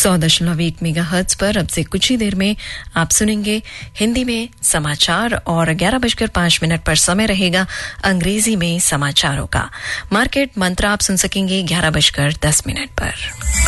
100.1 megahertz पर अब से कुछ ही देर में आप सुनेंगे हिंदी में समाचार और 11:05 पर समय रहेगा अंग्रेजी में समाचारों का। मार्केट मंत्र आप सुन सकेंगे 11:10 पर।